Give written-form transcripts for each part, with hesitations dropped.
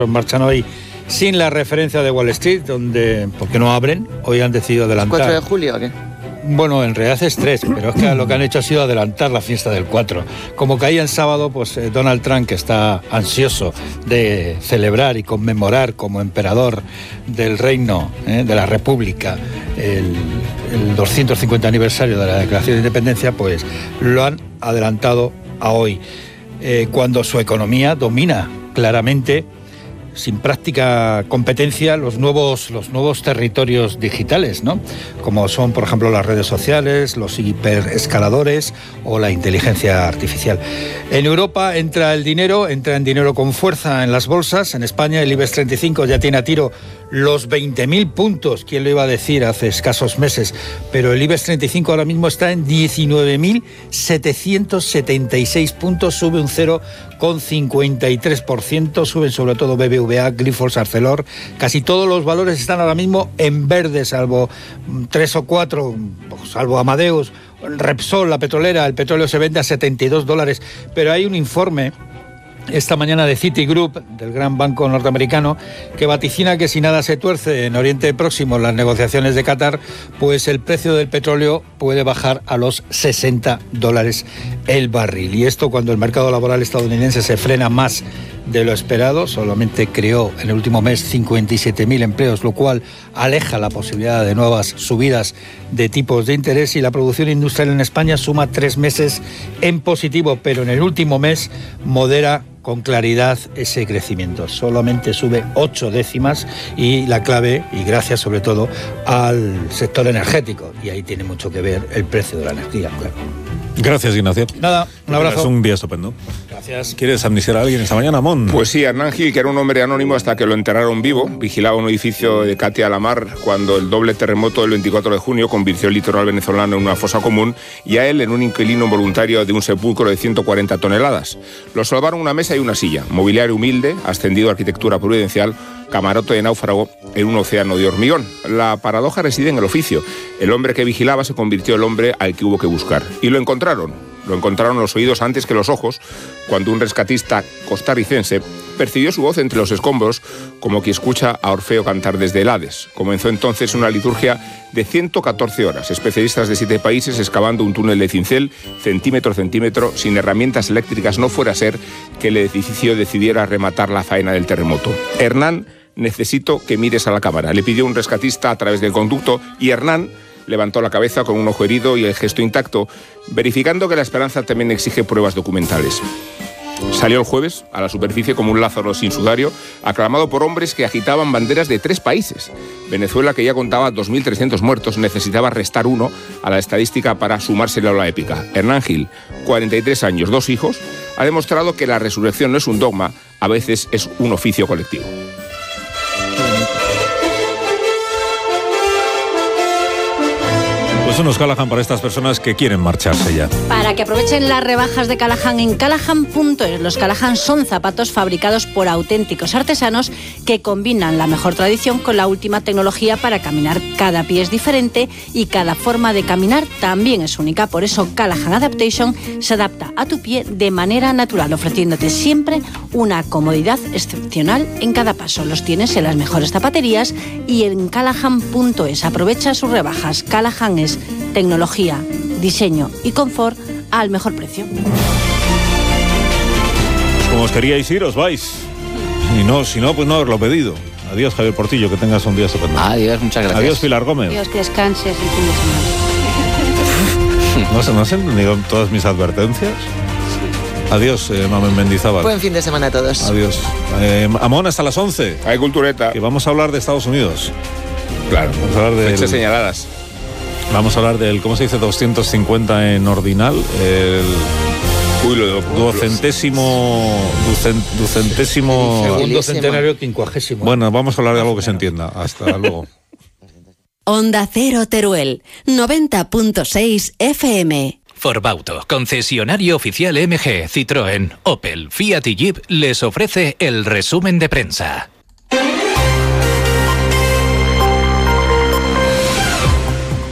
Marchan hoy sin la referencia de Wall Street, porque no abren, hoy han decidido adelantar. ¿4 de julio o qué? Bueno, en realidad es 3, pero es que lo que han hecho ha sido adelantar la fiesta del 4. Como caía en sábado, pues Donald Trump, que está ansioso de celebrar y conmemorar como emperador del reino, de la República, el 250 aniversario de la Declaración de Independencia, pues lo han adelantado a hoy, cuando su economía domina claramente, sin práctica competencia, los nuevos territorios digitales, ¿no? Como son, por ejemplo, las redes sociales, los hiperescaladores o la inteligencia artificial. En Europa entra en dinero con fuerza en las bolsas. En España el IBEX 35 ya tiene a tiro los 20.000 puntos, ¿quién lo iba a decir hace escasos meses? Pero el IBEX 35 ahora mismo está en 19.776 puntos, sube un 0,53%, suben sobre todo BBVA, Grifols, Arcelor. Casi todos los valores están ahora mismo en verde, salvo 3 o 4, salvo Amadeus, Repsol, la petrolera. El petróleo se vende a $72, pero hay un informe esta mañana de Citigroup, del gran banco norteamericano, que vaticina que si nada se tuerce en Oriente Próximo, las negociaciones de Qatar, pues el precio del petróleo puede bajar a los $60 el barril. Y esto cuando el mercado laboral estadounidense se frena más de lo esperado, solamente creó en el último mes 57.000 empleos, lo cual aleja la posibilidad de nuevas subidas de tipos de interés, y la producción industrial en España suma 3 meses en positivo, pero en el último mes modera con claridad ese crecimiento. Solamente sube 8 décimas, y la clave, y gracias sobre todo al sector energético, y ahí tiene mucho que ver el precio de la energía, claro. Gracias, Ignacio. Nada, un abrazo. Es un día estupendo. Gracias. ¿Quieres amnistiar a alguien esta mañana, Mon? Pues sí, Hernán Gil, que era un hombre anónimo hasta que lo enterraron vivo, vigilaba un edificio de Catia la Mar cuando el doble terremoto del 24 de junio convirtió el litoral venezolano en una fosa común, y a él en un inquilino voluntario de un sepulcro de 140 toneladas. Lo salvaron una mesa y una silla, mobiliario humilde, ascendido a arquitectura prudencial, camarote de náufrago en un océano de hormigón. La paradoja reside en el oficio. El hombre que vigilaba se convirtió en el hombre al que hubo que buscar. Y lo encontraron. Lo encontraron los oídos antes que los ojos, cuando un rescatista costarricense percibió su voz entre los escombros, como quien escucha a Orfeo cantar desde el Hades. Comenzó entonces una liturgia de 114 horas. Especialistas de 7 países excavando un túnel de cincel, centímetro a centímetro, sin herramientas eléctricas, no fuera a ser que el edificio decidiera rematar la faena del terremoto. Hernán, necesito que mires a la cámara, le pidió un rescatista a través del conducto, y Hernán levantó la cabeza con un ojo herido y el gesto intacto, verificando que la esperanza también exige pruebas documentales. Salió el jueves a la superficie como un Lázaro sin sudario, aclamado por hombres que agitaban banderas de 3 países. Venezuela, que ya contaba 2.300 muertos, necesitaba restar 1 a la estadística para sumárselo a la épica. Hernán Gil, 43 años, 2 hijos, ha demostrado que la resurrección no es un dogma, a veces es un oficio colectivo. Pues unos Callahan para estas personas que quieren marcharse ya. Para que aprovechen las rebajas de Callahan en Callahan.es. Los Callahan son zapatos fabricados por auténticos artesanos que combinan la mejor tradición con la última tecnología para caminar. Cada pie es diferente y cada forma de caminar también es única. Por eso Callahan Adaptation se adapta a tu pie de manera natural, ofreciéndote siempre una comodidad excepcional en cada paso. Los tienes en las mejores zapaterías y en Callahan.es. Aprovecha sus rebajas. Callahan es tecnología, diseño y confort al mejor precio. Como os queríais ir, os vais. Si no, pues no haberlo pedido. Adiós, Javier Portillo, que tengas un día estupendo. Adiós, muchas gracias. Adiós, Pilar Gómez. Adiós, que descanses el fin de semana. ¿No has entendido todas mis advertencias? Adiós, Mamen Mendizábal. Buen fin de semana a todos. Adiós. Amón, hasta las 11. Hay cultureta. Que vamos a hablar de Estados Unidos. Claro, vamos a hablar de fechas señaladas. Vamos a hablar del, ¿cómo se dice? 250 en ordinal. Duocentésimo. Segundo centenario 50º. Bueno, vamos a hablar de algo que se entienda. Hasta luego. Onda Cero Teruel, 90.6 FM. Forbauto, concesionario oficial MG, Citroën, Opel, Fiat y Jeep, les ofrece el resumen de prensa.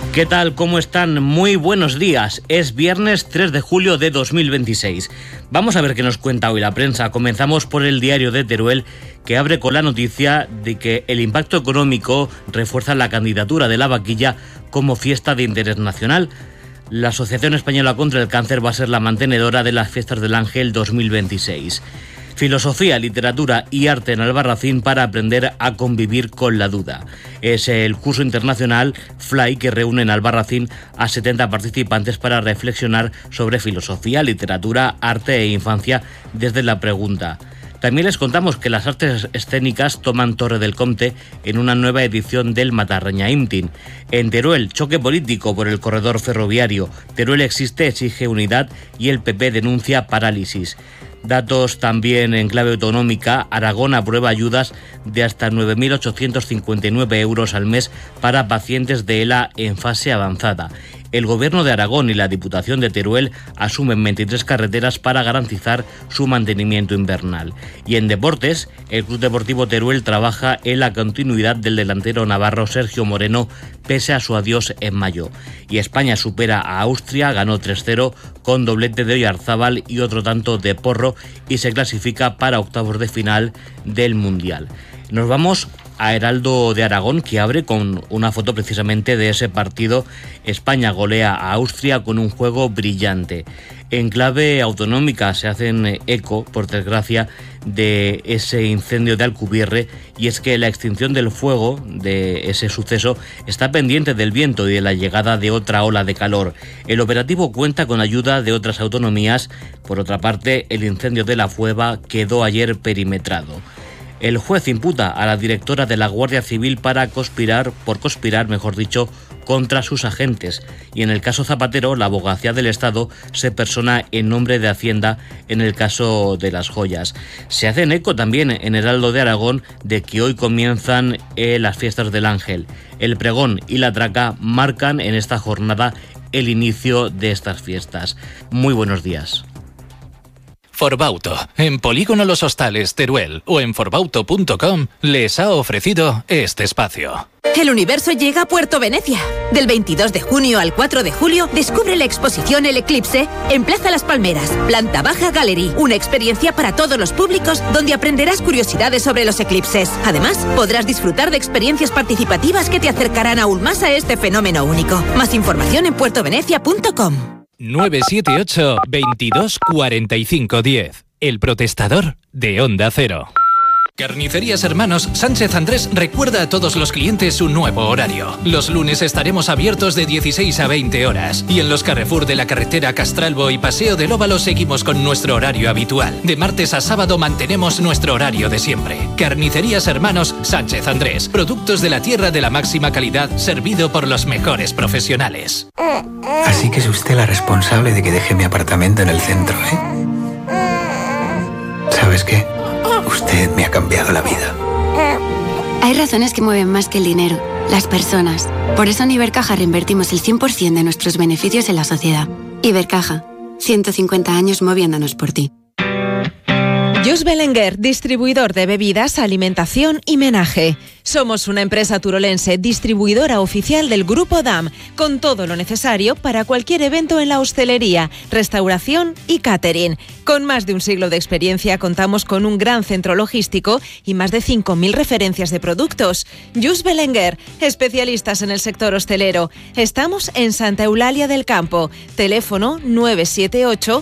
¿Qué tal? ¿Cómo están? Muy buenos días. Es viernes 3 de julio de 2026. Vamos a ver qué nos cuenta hoy la prensa. Comenzamos por el diario de Teruel, que abre con la noticia de que el impacto económico refuerza la candidatura de la vaquilla como fiesta de interés nacional. La Asociación Española contra el Cáncer va a ser la mantenedora de las Fiestas del Ángel 2026. Filosofía, literatura y arte en Albarracín para aprender a convivir con la duda. Es el curso internacional FLY que reúne en Albarracín a 70 participantes para reflexionar sobre filosofía, literatura, arte e infancia desde la pregunta. También les contamos que las artes escénicas toman Torre del Comte en una nueva edición del Matarraña Imtin. En Teruel, choque político por el corredor ferroviario. Teruel existe, exige unidad y el PP denuncia parálisis. Datos también en clave autonómica. Aragón aprueba ayudas de hasta 9.859 euros al mes para pacientes de ELA en fase avanzada. El Gobierno de Aragón y la Diputación de Teruel asumen 23 carreteras para garantizar su mantenimiento invernal. Y en deportes, el Club Deportivo Teruel trabaja en la continuidad del delantero navarro Sergio Moreno pese a su adiós en mayo. Y España supera a Austria, ganó 3-0 con doblete de Oyarzábal y otro tanto de Porro y se clasifica para octavos de final del Mundial. Nos vamos a Heraldo de Aragón, que abre con una foto precisamente de ese partido. España golea a Austria con un juego brillante. En clave autonómica se hacen eco, por desgracia, de ese incendio de Alcubierre, y es que la extinción del fuego de ese suceso está pendiente del viento y de la llegada de otra ola de calor. El operativo cuenta con ayuda de otras autonomías. Por otra parte, el incendio de La Fueva quedó ayer perimetrado. El juez imputa a la directora de la Guardia Civil por conspirar, contra sus agentes. Y en el caso Zapatero, la Abogacía del Estado se persona en nombre de Hacienda en el caso de las joyas. Se hacen eco también en Heraldo de Aragón de que hoy comienzan las Fiestas del Ángel. El pregón y la traca marcan en esta jornada el inicio de estas fiestas. Muy buenos días. Forbauto, en Polígono Los Hostales, Teruel o en forbauto.com les ha ofrecido este espacio. El universo llega a Puerto Venecia. Del 22 de junio al 4 de julio, descubre la exposición El Eclipse en Plaza Las Palmeras, Planta Baja Gallery. Una experiencia para todos los públicos donde aprenderás curiosidades sobre los eclipses. Además, podrás disfrutar de experiencias participativas que te acercarán aún más a este fenómeno único. Más información en puertovenecia.com. 978 22 45 10. El protestador de Onda Cero. Carnicerías Hermanos Sánchez Andrés recuerda a todos los clientes su nuevo horario. Los lunes estaremos abiertos de 16 a 20 horas. Y en los Carrefour de la carretera Castralbo y Paseo del Óvalo seguimos con nuestro horario habitual. De martes a sábado mantenemos nuestro horario de siempre. Carnicerías Hermanos Sánchez Andrés. Productos de la tierra de la máxima calidad, servido por los mejores profesionales. Así que es usted la responsable de que deje mi apartamento en el centro, ¿eh? ¿Sabes qué? Usted me ha cambiado la vida. Hay razones que mueven más que el dinero, las personas. Por eso en Ibercaja reinvertimos el 100% de nuestros beneficios en la sociedad. Ibercaja, 150 años moviéndonos por ti. Jus Belenguer, distribuidor de bebidas, alimentación y menaje. Somos una empresa turolense, distribuidora oficial del Grupo DAM, con todo lo necesario para cualquier evento en la hostelería, restauración y catering. Con más de un siglo de experiencia, contamos con un gran centro logístico y más de 5.000 referencias de productos. Jus Belenguer, especialistas en el sector hostelero. Estamos en Santa Eulalia del Campo. Teléfono 978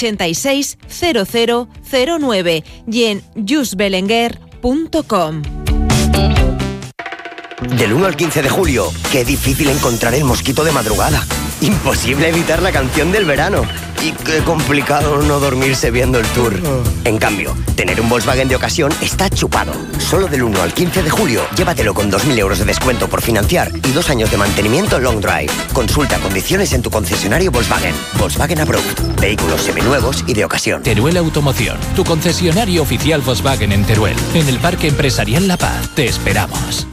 860009 y en jusbelenguer.com. Del 1 al 15 de julio, qué difícil encontrar el mosquito de madrugada. Imposible evitar la canción del verano. Y qué complicado no dormirse viendo el tour. En cambio, tener un Volkswagen de ocasión está chupado. Solo del 1 al 15 de julio, llévatelo con 2.000 euros de descuento por financiar y 2 años de mantenimiento long drive. Consulta condiciones en tu concesionario Volkswagen. Volkswagen Approved. Vehículos seminuevos y de ocasión. Teruel Automoción, tu concesionario oficial Volkswagen en Teruel. En el Parque Empresarial La Paz. Te esperamos.